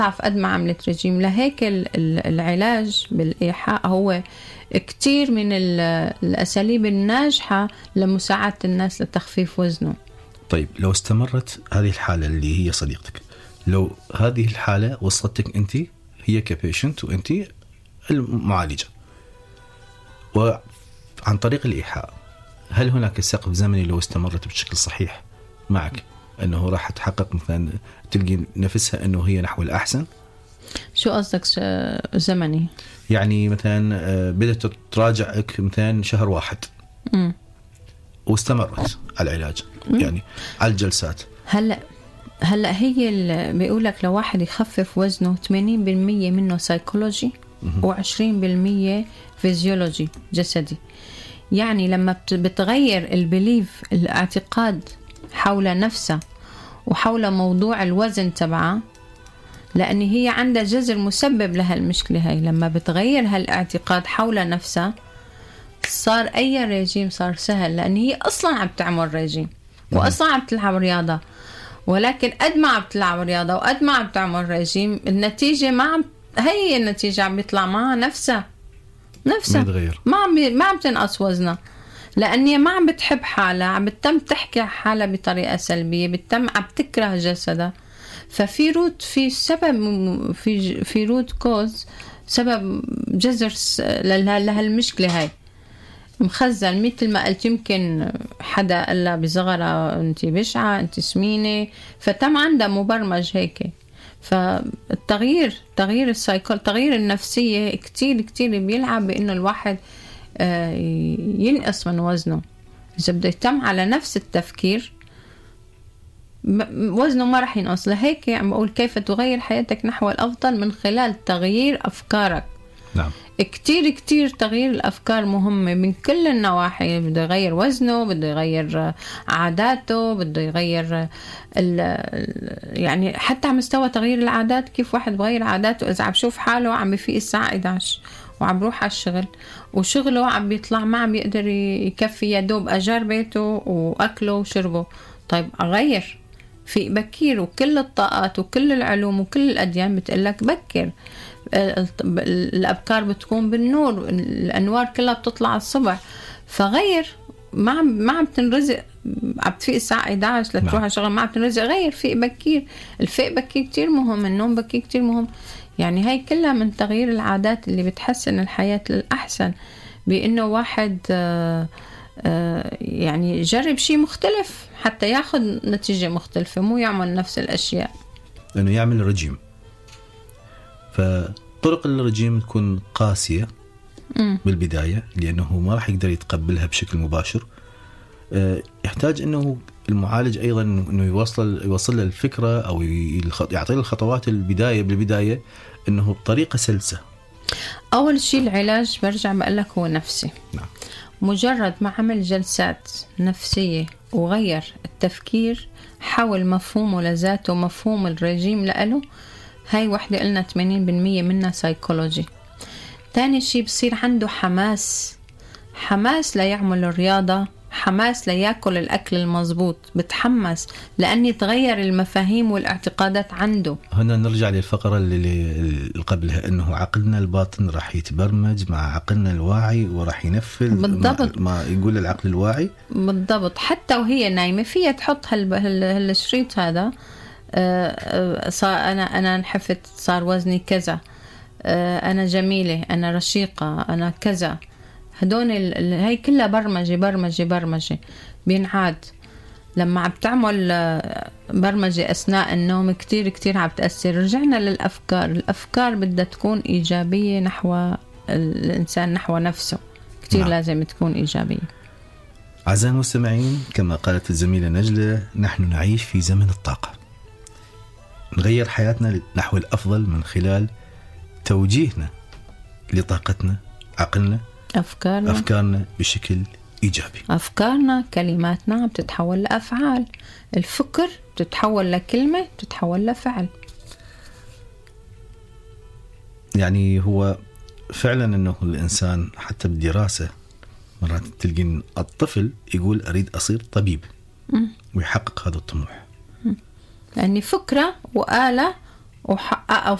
ضعف قد ما عملت رجيم. لهيك العلاج بالإيحاء هو كتير من الأساليب الناجحة لمساعدة الناس لتخفيف وزنه. طيب لو استمرت هذه الحالة اللي هي صديقتك، لو هذه الحالة وصلتك أنت، هي كبيشنت وأنت المعالجة، وعن طريق الإيحاء، هل هناك سقف زمني لو استمرت بشكل صحيح معك أنه راح تحقق مثلا تلقي نفسها أنه هي نحو الأحسن؟ شو قصدك زمني؟ يعني مثلا بدأت تراجعك مثلا شهر واحد واستمرت على العلاج، يعني على الجلسات. هلا هي اللي بيقولك لو واحد يخفف وزنه 80% منه سايكولوجي و20% فيزيولوجي جسدي. يعني لما بتغير البليف، الاعتقاد حول نفسها وحول موضوع الوزن تبعها، لأن هي عندها جذر مسبب لها المشكلة هاي. لما بتغير هالاعتقاد حول نفسها صار أي ريجيم صار سهل، لأن هي أصلا عم تعمل ريجيم وأصلا عم تلعب رياضة، ولكن قد ما عم تلعب رياضة وقد ما عم تعمل ريجيم النتيجة هي النتيجة عم بيطلع معها نفسها ما عم تنقص وزنها، لأني ما عم بتحب حالها، عم بتم تحكي حالها بطريقة سلبية، عم تكره جسدها. ففي روت كوز، سبب جذر لهالمشكلة هاي مخزن. مثل ما قلت يمكن حدا قال لها بصغرها انت بشعة، انت سمينة، فتم عندها مبرمج هيك. فالتغيير تغيير النفسية كتير بيلعب بأنه الواحد ينقص من وزنه. إذا بده يتم على نفس التفكير وزنه ما رح ينقص. لهيك عم بقول كيف تغير حياتك نحو الأفضل من خلال تغيير أفكارك. نعم. كتير تغيير الأفكار مهمة من كل النواحي. بده يغير وزنه، بده يغير عاداته، بده يغير يعني حتى على مستوى تغيير العادات. كيف واحد بغير عاداته إذا عم بشوف حاله عم بفيق الساعة 11 وعم بروح على الشغل وشغله عم بيطلع ما عم يقدر يكفي يدوب أجار بيته وأكله وشربه. طيب أغير في بكير. وكل الطاقات وكل العلوم وكل الأديان بتقلك بكر. الأبكار بتكون بالنور، الأنوار كلها بتطلع الصبح. فغير. ما عم تنرزق عم تفيق الساعة 11 لتروح على شغل، ما عم تنرزق. غير فيق بكير. الفيق بكير كتير مهم، النوم بكير كتير مهم. يعني هاي كلها من تغيير العادات اللي بتحسن الحياة للأحسن، بأنه واحد يعني يجرب شيء مختلف حتى ياخد نتيجة مختلفة، مو يعمل نفس الأشياء. لأنه يعمل رجيم، فطرق الرجيم تكون قاسية بالبداية، لأنه ما راح يقدر يتقبلها بشكل مباشر. يحتاج أنه المعالج أيضا أنه يوصل له الفكرة أو يعطي له الخطوات بالبداية أنه بطريقة سلسة. أول شيء العلاج برجع بقولك هو نفسي. نعم. مجرد ما عمل جلسات نفسية وغير التفكير حول مفهومه لذاته، مفهوم الرجيم لأله، هاي وحدة قلنا 80% منها سايكولوجي. تاني شيء بصير عنده حماس ليعمل الرياضة، حماس ليأكل الأكل المضبوط، بتحمس لأني تغير المفاهيم والاعتقادات عنده. هنا نرجع للفقرة اللي قبلها، أنه عقلنا الباطن راح يتبرمج مع عقلنا الواعي وراح ينفذ بالضبط ما يقول العقل الواعي. بالضبط. حتى وهي نايمة فيها تحط هالشريط هذا. أنا انحفت، صار وزني كذا، أنا جميلة، أنا رشيقة، أنا كذا. هدول هاي كلها برمجة بينعاد. لما عم تعمل برمجة أثناء النوم كتير عم تأثر. رجعنا الأفكار بدها تكون إيجابية نحو الإنسان، نحو نفسه. كتير نعم. لازم تكون إيجابية. أعزائي المستمعين، كما قالت الزميلة نجلة، نحن نعيش في زمن الطاقة. نغير حياتنا نحو الأفضل من خلال توجيهنا لطاقتنا، عقلنا، أفكارنا بشكل إيجابي. أفكارنا، كلماتنا بتتحول لأفعال. الفكر بتتحول لكلمة، بتتحول لفعل. يعني هو فعلا أنه الإنسان حتى بالدراسة مرات تلقين الطفل يقول أريد أصير طبيب ويحقق هذا الطموح، لأني فكرة وآلة وحققوا